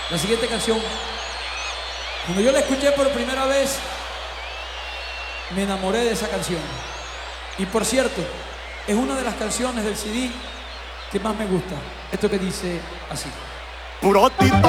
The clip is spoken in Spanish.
La siguiente canción, cuando yo la escuché por primera vez, me enamoré de esa canción. Y por cierto, es una de las canciones del CD que más me gusta. Esto que dice así. Puro tipo